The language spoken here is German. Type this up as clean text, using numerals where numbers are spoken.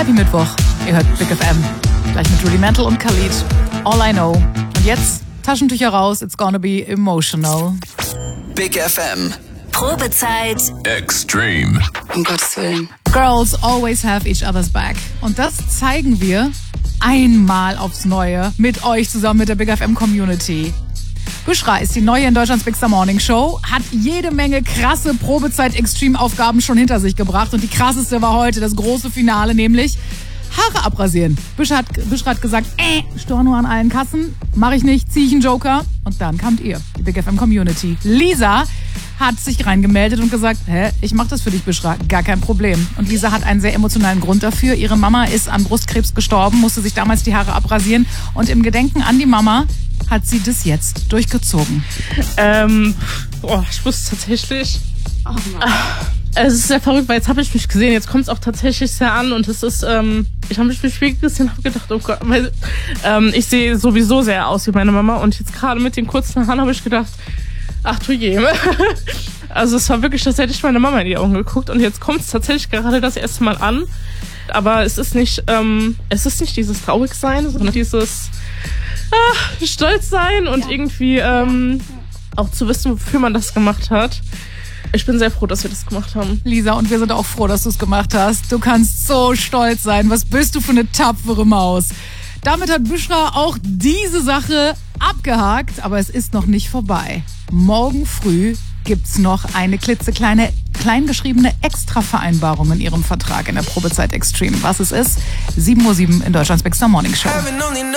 Happy Mittwoch. Ihr hört Big FM. Gleich mit Rudimental und Khalid. All I Know. Und jetzt Taschentücher raus. It's gonna be emotional. Big FM. Probezeit Extreme. Um Gottes Willen. Girls always have each other's back. Und das zeigen wir einmal aufs Neue mit euch zusammen mit der Big FM Community. Bushra ist die neue in Deutschlands Big Star Morning Show, hat jede Menge krasse Probezeit-Extreme-Aufgaben schon hinter sich gebracht. Und die krasseste war heute das große Finale, nämlich Haare abrasieren. Bushra hat gesagt, Storno an allen Kassen, mache ich nicht, ziehe ich einen Joker. Und dann kamt ihr, die Big FM Community. Lisa hat sich reingemeldet und gesagt, ich mach das für dich, Bushra, gar kein Problem. Und Lisa hat einen sehr emotionalen Grund dafür. Ihre Mama ist an Brustkrebs gestorben, musste sich damals die Haare abrasieren. Und im Gedenken an die Mama hat sie das jetzt durchgezogen. Ich wusste tatsächlich. Oh Mann. Es ist sehr verrückt, weil jetzt habe ich mich gesehen, jetzt kommt es auch tatsächlich sehr an und es ist, ich habe mich im Spiegel gesehen und habe gedacht, oh Gott, weil ich sehe sowieso sehr aus wie meine Mama und jetzt gerade mit den kurzen Haaren habe ich gedacht, ach du je. Also es war wirklich, als hätte ich meine Mama in die Augen geguckt und jetzt kommt es tatsächlich gerade das erste Mal an, aber es ist nicht dieses Traurigsein, sondern dieses Stolz sein und irgendwie auch zu wissen, wofür man das gemacht hat. Ich bin sehr froh, dass wir das gemacht haben. Lisa, und wir sind auch froh, dass du es gemacht hast. Du kannst so stolz sein. Was bist du für eine tapfere Maus? Damit hat Bushra auch diese Sache abgehakt, aber es ist noch nicht vorbei. Morgen früh gibt's noch eine klitzekleine, kleingeschriebene Extra-Vereinbarung in ihrem Vertrag in der Probezeit Extreme. Was es ist? 7:07 Uhr in Deutschlands Big Star Morning Show.